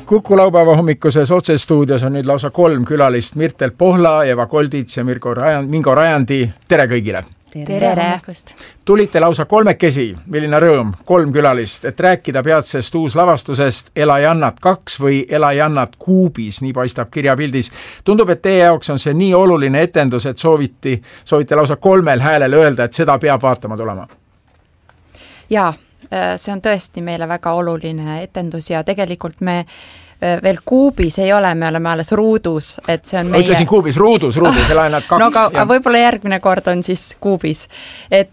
Kuku laupäeva hommikuses otsestuudios on nüüd lausa 3 külalist: Mirtel Pohla, Eva Koldits ja Mingo Rajandi. Tere kõigile! Tere! Tulite lausa 3, milline rõõm, 3 külalist, et rääkida peatsest uuslavastusest Elajannat 2 või Elajannat kuubis, nii paistab kirjapildis. Tundub, et teie jaoks on see nii oluline etendus, et soovite lausa 3 häälel öelda, et seda peab vaatama tulema. Jaa, see on tõesti meile väga oluline etendus ja tegelikult me veel kuubis ei ole, me oleme alles ruudus, et see on meie... Ütlesin kuubis, ruudus, Elajannat 2. No aga võib-olla järgmine kord on siis kuubis. Et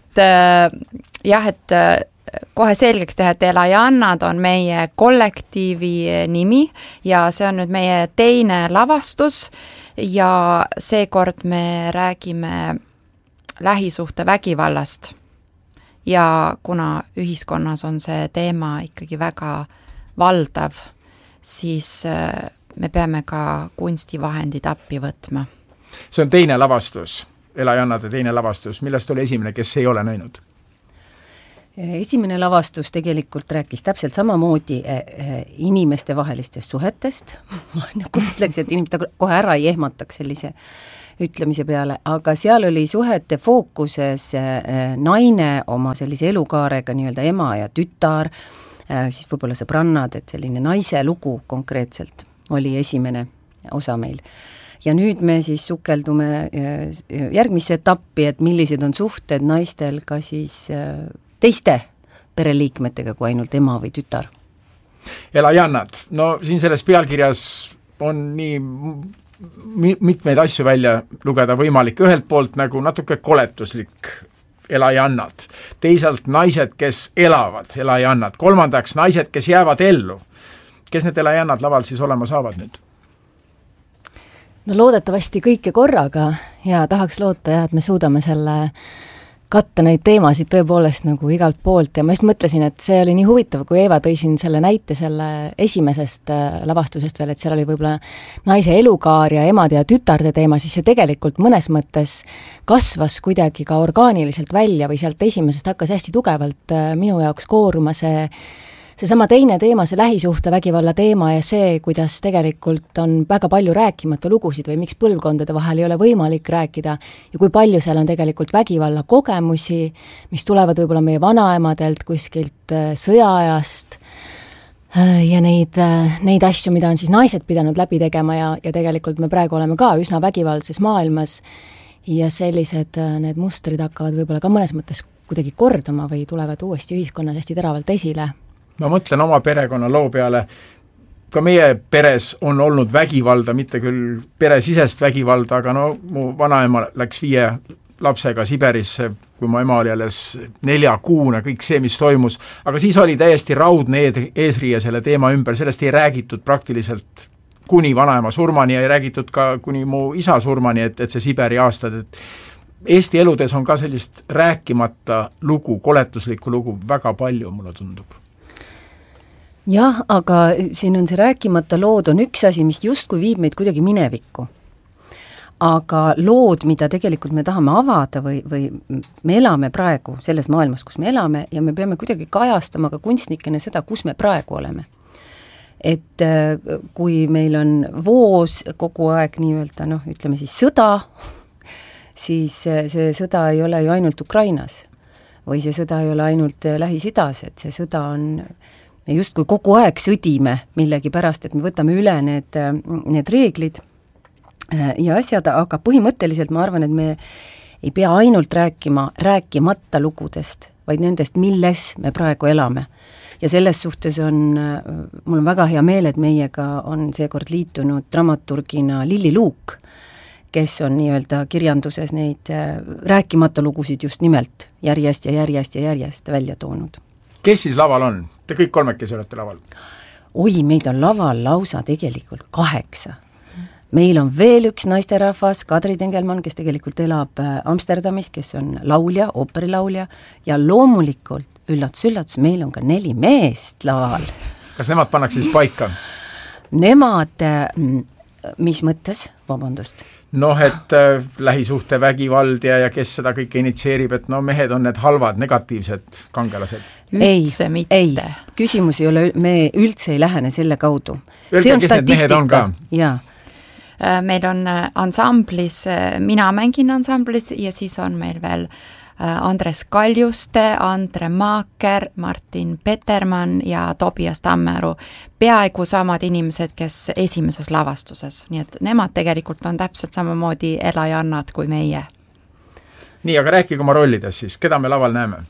kohe selgeks teha, et Elajannad on meie kollektiivi nimi ja see on nüüd meie teine lavastus ja seekord me räägime lähisuhte vägivallast. Ja kuna ühiskonnas on see teema ikkagi väga valdav, siis me peame ka kunstivahendid appi võtma. See on teine lavastus, Elajannade teine lavastus. Millest oli esimene, kes ei ole näinud? Esimene lavastus tegelikult rääkis täpselt samamoodi inimeste vahelistest suhetest. Ma nagu ütleks, et inimesed kohe ära ei ehmataks sellise ütlemise peale, aga seal oli suhete fookuses naine oma sellise elukaarega, nii-öelda ema ja tütar, siis võib-olla sõbrannad, et selline naise lugu konkreetselt oli esimene osa meil. Ja nüüd me siis sukeldume järgmisse etappi, et millised on suhted naistel ka siis teiste pereliikmetega kui ainult ema või tütar. Elajannad, no siin selles pealkirjas on nii mitmeid asju välja lugeda võimalik. Ühelt poolt nagu natuke koletuslik Elajannad, teisalt naised, kes elavad, Elajannad, kolmandaks naised, kes jäävad ellu. Kes need Elajannad laval siis olema saavad nüüd? No loodetavasti kõike korraga ja tahaks loota, et me suudame selle katta neid teemasid tõepoolest nagu igalt poolt ja ma just mõtlesin, et see oli nii huvitav, kui Eeva tõi siin selle näite selle esimesest lavastusest veel, et seal oli võib-olla naise elukaar ja emade ja tütarde teema, siis see tegelikult mõnes mõttes kasvas kuidagi ka orgaaniliselt välja või sealt esimesest hakkas hästi tugevalt minu jaoks kooruma seesama teine teema, see lähisuhte vägivalla teema ja see, kuidas tegelikult on väga palju rääkimata lugusid või miks põlvkondade vahel ei ole võimalik rääkida ja kui palju seal on tegelikult vägivalla kogemusi, mis tulevad võib-olla meie vanaemadelt kuskilt sõjaajast ja neid asju, mida on siis naised pidanud läbi tegema ja tegelikult me praegu oleme ka üsna vägivaldses maailmas ja sellised need mustrid hakkavad võib-olla ka mõnes mõttes kuidagi kordama või tulevad uuesti ühiskonnas hästi teravalt esile. Ma mõtlen oma perekonna loo peale, ka meie peres on olnud vägivalda, mitte küll peresisest vägivalda, aga no mu vanaema läks 5 lapsega Siberisse, kui mu ema oli alles 4-kuune, kõik see, mis toimus, aga siis oli täiesti raudne eesriie selle teema ümber, sellest ei räägitud praktiliselt kuni vanaema surmani ja ei räägitud ka kuni mu isa surmani, et see Siberi aastad, et Eesti eludes on ka sellist rääkimata lugu, koletuslikku lugu väga palju, mulle tundub. Jah, aga siin on see rääkimata lood on üks asi, mis justkui viib meid kuidagi minevikku. Aga lood, mida tegelikult me tahame avada või me elame praegu selles maailmas, kus me elame ja me peame kuidagi kajastama ka kunstnikena seda, kus me praegu oleme. Et kui meil on voos kogu aeg nii-öelda, ütleme siis sõda, siis see sõda ei ole ju ainult Ukrainas või see sõda ei ole ainult Lähis-Idas, et see sõda on... Me justkui kogu aeg sõdime millegi pärast, et me võtame üle need reeglid ja asjad, aga põhimõtteliselt ma arvan, et me ei pea ainult rääkimata lugudest, vaid nendest, milles me praegu elame. Ja selles suhtes mul on väga hea meel, et meiega on seekord liitunud dramaturgina Lilli Luuk, kes on nii-öelda kirjanduses neid rääkimata lugusid just nimelt järjest välja toonud. Kes siis laval on? Te kõik 3 olete laval? Oi, meid on laval lausa tegelikult 8. Meil on veel üks naisterahvas, Kadri Tengelmann, kes tegelikult elab Amsterdamis, kes on laulja, ooperilaulja ja loomulikult, üllatus, meil on ka 4 meest laval. Kas nemad pannakse siis paika? Nemad, mis mõttes? Vabandust. noh, et lähisuhte vägivald ja kes seda kõike initseerib, et no mehed on need halvad, negatiivsed kangelased. Üldse mitte. Ei, küsimus ei ole, me üldse ei lähene selle kaudu. Öelge, see on kes need mehed on ka? Jaa. Meil on ansamblis, mina mängin ansamblis ja siis on meil veel Andres Kaljuste, Andre Maaker, Martin Petermann ja Tobias Tammearu. Peaaegu samad inimesed, kes esimeses lavastuses. Nii et nemad tegelikult on täpselt samamoodi elajannad kui meie. Nii, aga rääkige oma rollides siis. Keda me laval näeme?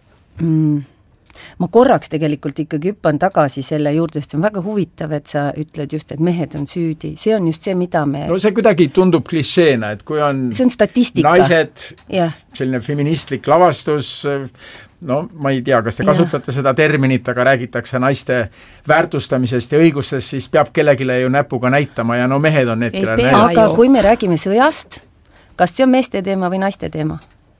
Ma korraks tegelikult ikkagi hüppan tagasi selle juurde, sest see on väga huvitav, et sa ütled just, et mehed on süüdi. See on just see, mida me... No see kuidagi tundub klišeena, et kui on, see on statistika. Naised, selline feministlik lavastus, no ma ei tea, kas te kasutate seda terminit, aga räägitakse naiste väärtustamisest ja õigustest, siis peab kellegile ju näpuga näitama ja no mehed on need, kellele näidata. Aga kui me räägime sõjast, kas see on meeste teema või naiste teema?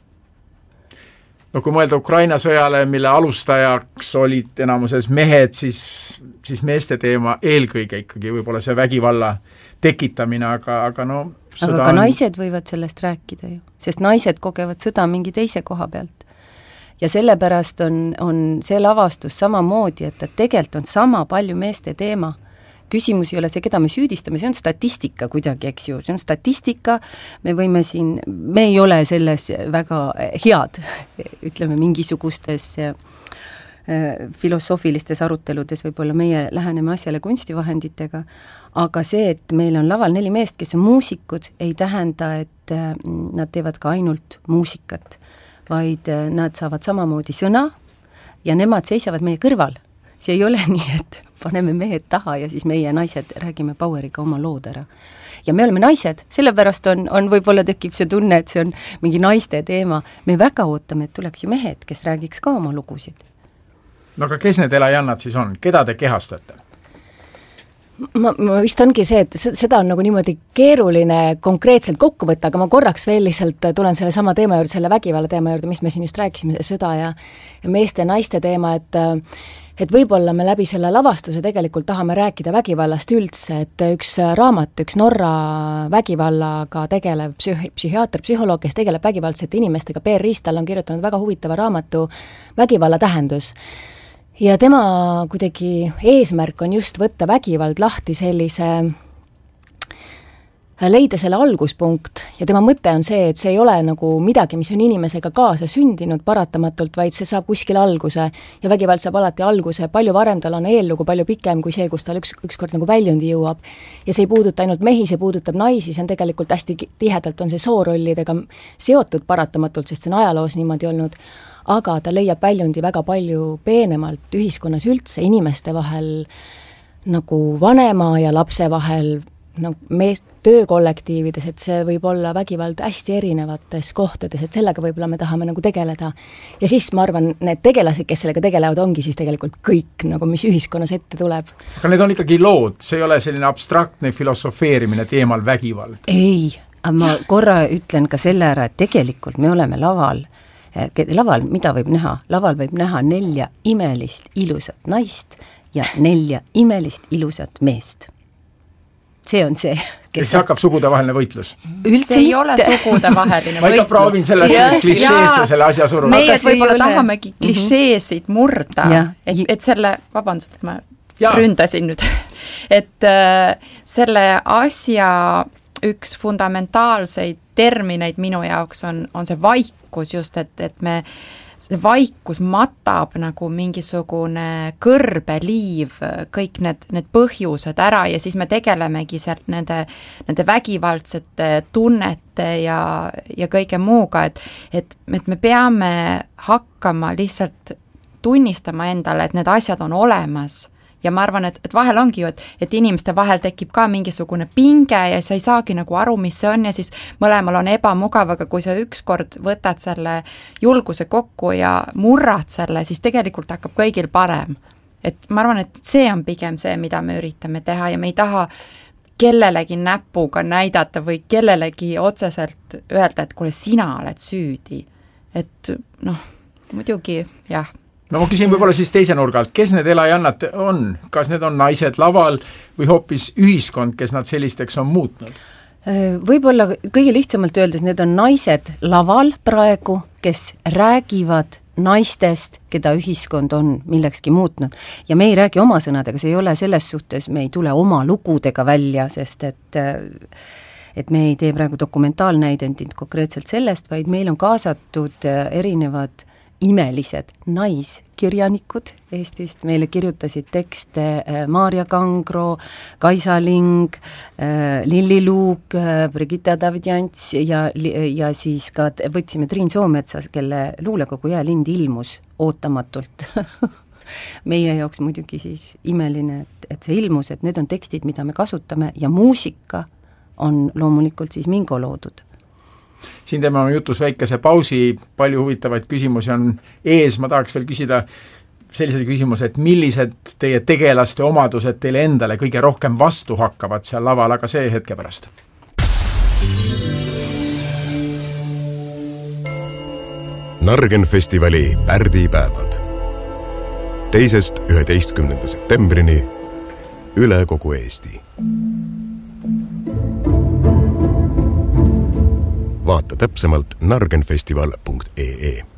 No kui mõelda Ukraina sõjale, mille alustajaks olid enamuses mehed, siis meeste teema eelkõige ikkagi võib-olla see vägivalla tekitamine, aga no aga ka naised võivad sellest rääkida ju, sest naised kogevad sõda mingi teise koha pealt. Ja sellepärast on see lavastus samamoodi, et tegelikult on sama palju meeste teema. Küsimus ei ole see, keda me süüdistame, see on statistika kuidagi, eks ju, see on statistika, me võime siin, me ei ole selles väga head, ütleme mingisugustes filosoofilistes aruteludes, võib-olla meie läheneme asjale kunstivahenditega, aga see, et meil on laval 4 meest, kes on muusikud, ei tähenda, et nad teevad ka ainult muusikat, vaid nad saavad samamoodi sõna ja nemad seisavad meie kõrval. See ei ole nii, et paneme mehed taha ja siis meie naised räägime Poweriga oma lood ära. Ja me oleme naised, sellepärast on võib-olla tekib see tunne, et see on mingi naiste teema. Me väga ootame, et tuleks ju mehed, kes räägiks ka oma lugusid. No aga kes need elajannad siis on? Keda te kehastate? Ma vist ongi see, et seda on nagu niimoodi keeruline konkreetselt kokku võtta, aga ma korraks veel lihtsalt tulen selle sama teema juurde, selle vägivalla teema juurde, mis me siin just rääkisime, sõda ja meeste ja naiste teema, et võib-olla me läbi selle lavastuse tegelikult tahame rääkida vägivallast üldse, et üks raamat, üks Norra vägivallaga tegelev psühhiaater, psühholoog, kes tegeleb vägivaldsete inimestega, Per Riistal on kirjutanud väga huvitava raamatu Vägivalla tähendus. Ja tema kuidagi eesmärk on just võtta vägivald lahti sellise, leida selle alguspunkt ja tema mõte on see, et see ei ole nagu midagi, mis on inimesega kaasa sündinud paratamatult, vaid see saab kuskil alguse ja vägivald saab alati alguse, palju varem tal on eellugu, palju pikem kui see, kus tal ükskord nagu väljundi jõuab. Ja see ei puuduta ainult mehi, see puudutab naisi, see on tegelikult hästi tihedalt on see soorollidega seotud paratamatult, sest see on ajaloos niimoodi olnud, aga ta leiab väljundi väga palju peenemalt ühiskonnas üldse, inimeste vahel nagu vanema ja lapse vahel, töökollektiivides, et see võib olla vägivald hästi erinevates kohtades, et sellega võib-olla me tahame nagu tegeleda. Ja siis ma arvan, need tegelased, kes sellega tegelevad, ongi siis tegelikult kõik, nagu mis ühiskonnas ette tuleb. Aga need on ikkagi lood, see ei ole selline abstraktne filosofeerimine teemal vägivald? Ei, ma korra ütlen ka selle ära, et tegelikult me oleme laval, mida võib näha? Laval võib näha 4 imelist ilusat naist ja 4 imelist ilusat meest. See on see, kes hakkab sugudevaheline võitlus? See ei ole sugudevaheline võitlus. Ma ikka proovin sellesse klišeesse selle asja suruda. Meie võib-olla tahamegi klišeesid murda, et selle, vabandust, ma ründasin nüüd, et selle asja üks fundamentaalseid termineid minu jaoks on see vaikus just, et see vaikus matab nagu mingisugune kõrbeliiv, kõik need põhjused ära ja siis me tegelemegi sealt nende vägivaldsete tunnete ja kõige muuga, et me peame hakkama lihtsalt tunnistama endale, et need asjad on olemas. Ja ma arvan, et vahel ongi ju, et inimeste vahel tekib ka mingisugune pinge ja sa ei saagi nagu aru, mis see on ja siis mõlemal on ebamugav, aga kui sa ükskord võtad selle julguse kokku ja murrad selle, siis tegelikult hakkab kõigil parem. Et ma arvan, et see on pigem see, mida me üritame teha ja me ei taha kellelegi näpuga näidata või kellelegi otseselt öelda, et kuule, sina oled süüdi. Et muidugi, jah. No ma küsin võib-olla siis teise nurga alt, kes need elajannad on? Kas need on naised laval või hoopis ühiskond, kes nad sellisteks on muutnud? Võib-olla kõige lihtsamalt öeldes, need on naised laval praegu, kes räägivad naistest, keda ühiskond on millekski muutnud. Ja me ei räägi oma sõnadega, see ei ole selles suhtes, me ei tule oma lugudega välja, sest et me ei tee praegu dokumentaalnäidendit konkreetselt sellest, vaid meil on kaasatud erinevad imelised naiskirjanikud Eestist, meile kirjutasid tekste Maarja Kangro, Kaisa Ling, Lilli Luuk, Brigitta Davidjants ja siis ka võtsime Triin Soometsa, kelle luulekogu Jäälind ilmus ootamatult. Meie jaoks muidugi siis imeline, et see ilmus, et need on tekstid, mida me kasutame ja muusika on loomulikult siis Mingo loodud. Siin teeme oma jutus väikese pausi, palju huvitavaid küsimusi on ees, ma tahaks veel küsida sellise küsimuse, et millised teie tegelaste omadused teile endale kõige rohkem vastu hakkavad seal laval, aga see hetke pärast. Nargenfestivali pärdipäevad 2.–11. septembrini üle kogu Eesti. Vaata täpsemalt nargenfestival.ee